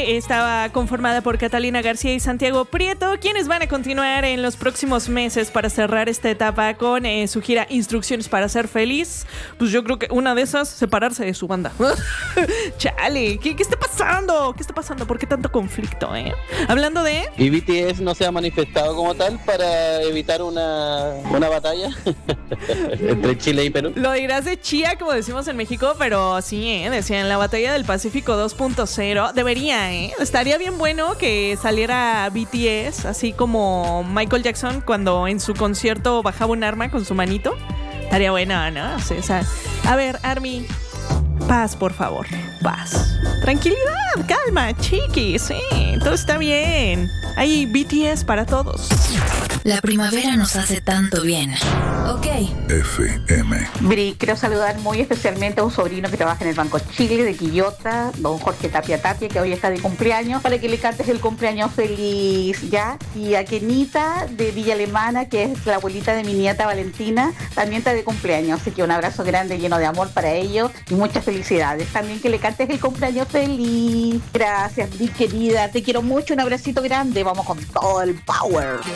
que estaba conformada por Catalina García y Santiago Prieto, quienes van a continuar en los próximos meses para cerrar esta etapa con su gira Instrucciones para ser feliz. Pues yo creo que una de esas, separarse de su banda. Chale, ¿qué está pasando? ¿Qué está pasando? ¿Por qué tanto conflicto, Hablando de... ¿Y BTS no se ha manifestado como tal para evitar una batalla entre Chile y Perú? Lo dirás de chía, como decimos en México, pero sí, decían la batalla del Pacífico 2.0. Debería, estaría bien bueno que saliera BTS, así como Michael Jackson cuando en su concierto bajaba un arma con su manito. Estaría bueno, ¿no? Sí, o sea, a ver, Army, paz, por favor, paz. Tranquilidad, calma, chiquis, sí, todo está bien. Hay BTS para todos. La primavera nos hace tanto bien. Ok. FM. Bri, quiero saludar muy especialmente a un sobrino que trabaja en el Banco Chile de Quillota, don Jorge Tapia, que hoy está de cumpleaños, para que le cantes el cumpleaños feliz, ¿ya? Y a Kenita de Villa Alemana, que es la abuelita de mi nieta Valentina, también está de cumpleaños, así que un abrazo grande, lleno de amor para ellos y muchas felicidades. También que le cantes el cumpleaños feliz. Gracias, Bri, querida, te quiero mucho, un abracito grande, vamos con todo el power.